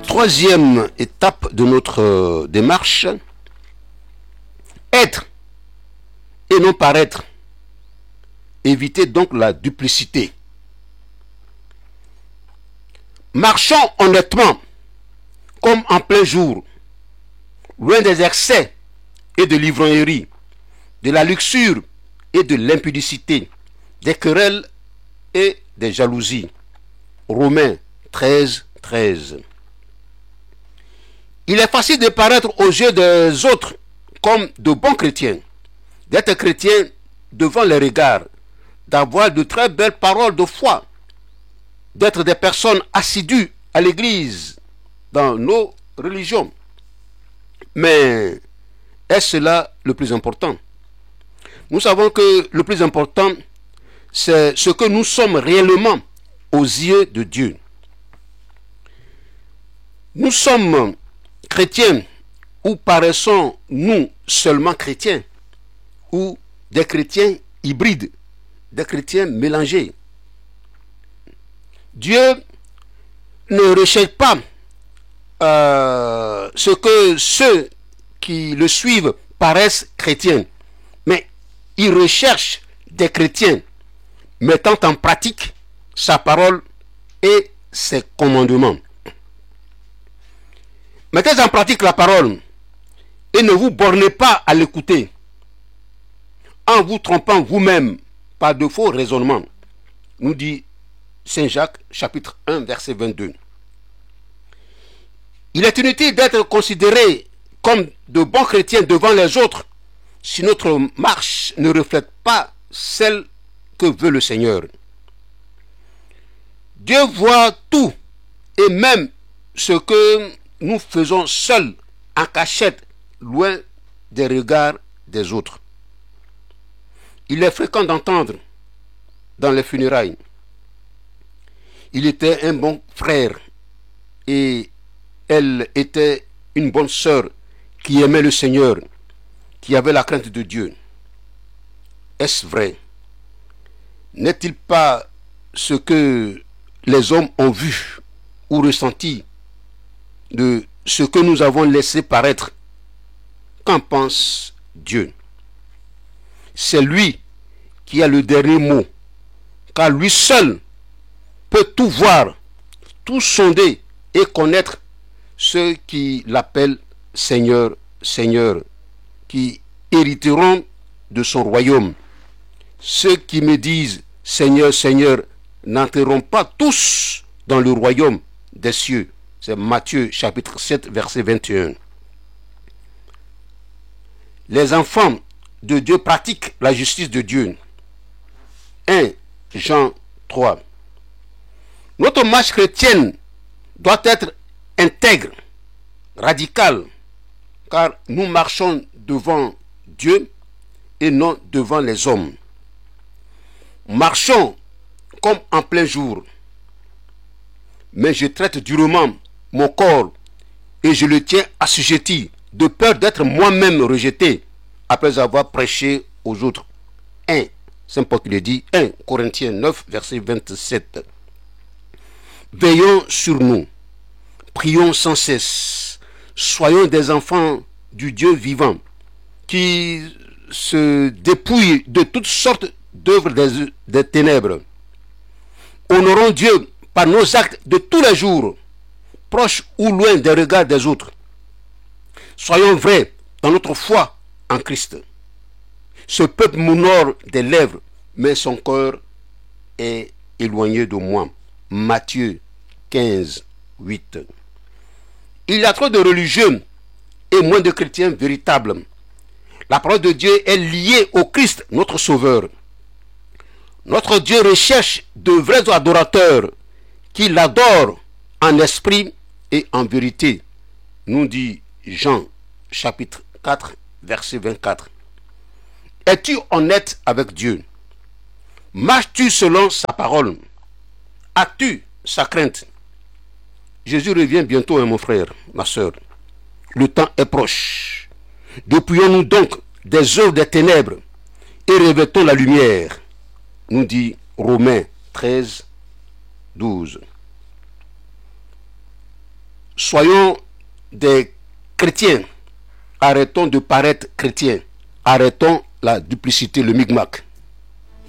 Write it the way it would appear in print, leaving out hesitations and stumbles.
troisième étape de notre démarche, être et non paraître. Évitez donc la duplicité. Marchons honnêtement, comme en plein jour, loin des excès et de l'ivrognerie, de la luxure et de l'impudicité, des querelles et des jalousies. Romains 13, 13. Il est facile de paraître aux yeux des autres comme de bons chrétiens, d'être chrétien devant les regards, d'avoir de très belles paroles de foi, d'être des personnes assidues à l'église dans nos religions. Mais est-ce là le plus important? Nous savons que le plus important, c'est ce que nous sommes réellement aux yeux de Dieu. Nous sommes chrétiens ou paraissons-nous seulement chrétiens ou des chrétiens hybrides, des chrétiens mélangés? Dieu ne recherche pas ce que ceux qui le suivent paraissent chrétiens, mais il recherche des chrétiens mettant en pratique sa parole et ses commandements. Mettez en pratique la parole et ne vous bornez pas à l'écouter en vous trompant vous-même par de faux raisonnements, nous dit Saint Jacques chapitre 1 verset 22. Il est inutile d'être considéré comme de bons chrétiens devant les autres si notre marche ne reflète pas celle que veut le Seigneur. Dieu voit tout et même ce que nous faisons seuls en cachette, loin des regards des autres. Il est fréquent d'entendre dans les funérailles: il était un bon frère et elle était une bonne sœur qui aimait le Seigneur, qui avait la crainte de Dieu. Est-ce vrai? N'est-il pas ce que les hommes ont vu ou ressenti de ce que nous avons laissé paraître? Qu'en pense Dieu? C'est lui qui a le dernier mot, car lui seul peut tout voir, tout sonder et connaître ceux qui l'appellent Seigneur, Seigneur, qui hériteront de son royaume. Ceux qui me disent Seigneur, Seigneur n'entreront pas tous dans le royaume des cieux. C'est Matthieu chapitre 7 verset 21. Les enfants de Dieu pratiquent la justice de Dieu. 1 Jean 3. Notre marche chrétienne doit être intègre, radicale, car nous marchons devant Dieu et non devant les hommes. Marchons comme en plein jour, mais je traite durement mon corps et je le tiens assujetti, de peur d'être moi-même rejeté après avoir prêché aux autres. 1 Saint Paul qui le dit, 1 Corinthiens 9 verset 27. Veillons sur nous, prions sans cesse, soyons des enfants du Dieu vivant qui se dépouille de toutes sortes d'œuvres des ténèbres. Honorons Dieu par nos actes de tous les jours, proches ou loin des regards des autres. Soyons vrais dans notre foi en Christ. Ce peuple m'honore des lèvres, mais son cœur est éloigné de moi. Matthieu 15, 8. Il y a trop de religieux et moins de chrétiens véritables. La parole de Dieu est liée au Christ, notre Sauveur. Notre Dieu recherche de vrais adorateurs qui l'adorent en esprit et en vérité, nous dit Jean chapitre 4 verset 24. Es-tu honnête avec Dieu? Marches-tu selon sa parole? As-tu sa crainte? Jésus revient bientôt, mon frère, ma soeur. Le temps est proche. Dépouillons-nous donc des œuvres des ténèbres et revêtons la lumière, nous dit Romains 13, 12. soyons des chrétiens. Arrêtons de paraître chrétiens. Arrêtons la duplicité, le micmac.